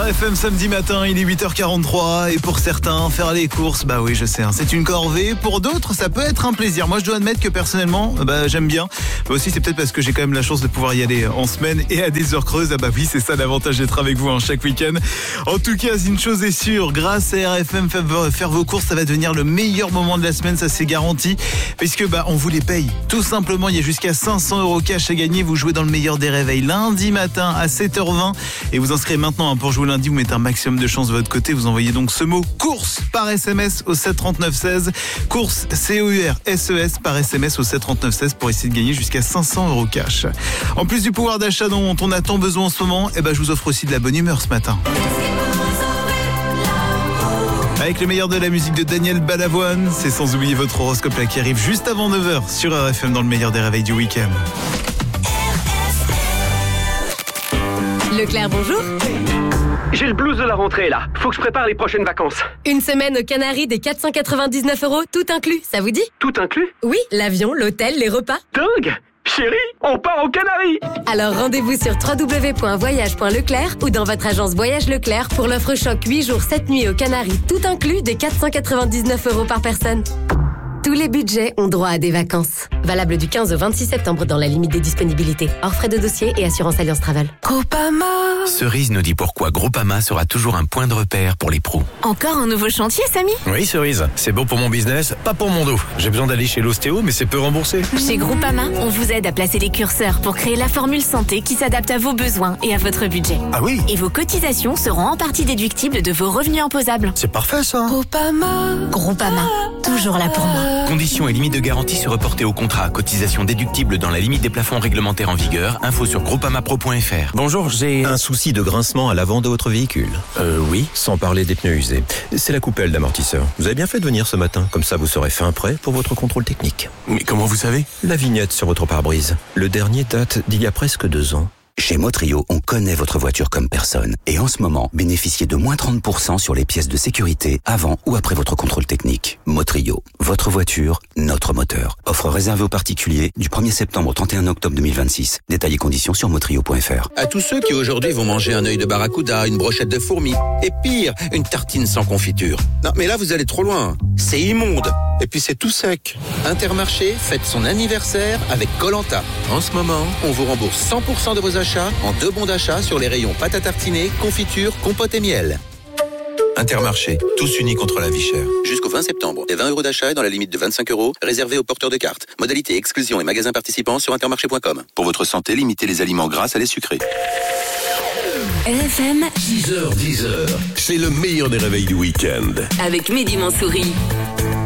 RFM samedi matin, il est 8h43 et pour certains, faire les courses, bah oui je sais, c'est une corvée. Pour d'autres, ça peut être un plaisir. Moi je dois admettre que personnellement, j'aime bien. Mais aussi c'est peut-être parce que j'ai quand même la chance de pouvoir y aller en semaine et à des heures creuses. Ah bah oui, c'est ça l'avantage d'être avec vous chaque week-end. En tout cas, une chose est sûre, grâce à RFM, faire vos courses, ça va devenir le meilleur moment de la semaine, ça c'est garanti. Puisque on vous les paye. Tout simplement, il y a jusqu'à 500 € cash à gagner. Vous jouez dans le meilleur des réveils lundi matin à 7h20 et vous inscrivez maintenant pour jouer lundi. Vous mettez un maximum de chance de votre côté. Vous envoyez donc ce mot course par SMS au 73916. Course COURSES par SMS au 73916 pour essayer de gagner jusqu'à 500 € cash. En plus du pouvoir d'achat dont on a tant besoin en ce moment, je vous offre aussi de la bonne humeur ce matin. Avec le meilleur de la musique de Daniel Balavoine, c'est sans oublier votre horoscope là qui arrive juste avant 9h sur RFM dans le meilleur des réveils du week-end. Leclerc, bonjour. J'ai le blues de la rentrée là, faut que je prépare les prochaines vacances. Une semaine aux Canaries des 499 €, tout inclus, ça vous dit? Tout inclus? Oui, l'avion, l'hôtel, les repas. Dingue! Chérie, on part aux Canaries! Alors rendez-vous sur www.voyage.leclerc ou dans votre agence Voyage Leclerc pour l'offre choc 8 jours 7 nuits aux Canaries, tout inclus de 499 € par personne. Tous les budgets ont droit à des vacances. Valable du 15 au 26 septembre dans la limite des disponibilités. Hors frais de dossier et assurance Alliance Travel. Groupama. Cerise nous dit pourquoi Groupama sera toujours un point de repère pour les pros. Encore un nouveau chantier, Samy? Oui, Cerise. C'est bon pour mon business, pas pour mon dos. J'ai besoin d'aller chez l'ostéo, mais c'est peu remboursé. Chez Groupama, on vous aide à placer les curseurs pour créer la formule santé qui s'adapte à vos besoins et à votre budget. Ah oui? Et vos cotisations seront en partie déductibles de vos revenus imposables. C'est parfait, ça. Groupama, toujours là pour moi. Conditions et limites de garantie se reporter au contrat. Cotisation déductible dans la limite des plafonds réglementaires en vigueur. Info sur groupamapro.fr. Bonjour, j'ai Un souci de grincement à l'avant de votre véhicule. Oui. Sans parler des pneus usés. C'est la coupelle d'amortisseur. Vous avez bien fait de venir ce matin. Comme ça, vous serez fin prêt pour votre contrôle technique. Mais comment vous savez? La vignette sur votre pare-brise. Le dernier date d'il y a presque 2 ans. Chez Motrio, on connaît votre voiture comme personne. Et en ce moment, bénéficiez de moins 30% sur les pièces de sécurité avant ou après votre contrôle technique. Motrio, votre voiture, notre moteur. Offre réservée aux particuliers du 1er septembre au 31 octobre 2026. Détails et conditions sur motrio.fr. À tous ceux qui aujourd'hui vont manger un œil de barracuda, une brochette de fourmis, et pire, une tartine sans confiture. Non, mais là vous allez trop loin. C'est immonde. Et puis c'est tout sec. Intermarché fête son anniversaire avec Koh-Lanta. En ce moment, on vous rembourse 100% de vos achats en 2 bons d'achat sur les rayons pâte à tartiner, confiture, compote et miel. Intermarché, tous unis contre la vie chère. Jusqu'au 20 septembre, des 20 € d'achat et dans la limite de 25 € réservés aux porteurs de cartes. Modalité exclusion et magasins participants sur intermarché.com. Pour votre santé, limitez les aliments gras à les sucrés. RFM 6h, 10h, c'est le meilleur des réveils du week-end. avec Mehdi Mansouri.